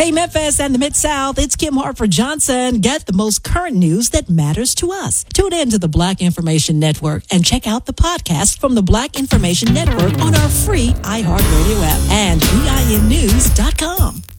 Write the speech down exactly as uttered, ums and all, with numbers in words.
Hey, Memphis and the Mid-South, it's Kim Hartford Johnson. Get the most current news that matters to us. Tune in to the Black Information Network and check out the podcast from the Black Information Network on our free iHeartRadio app and B I N news dot com.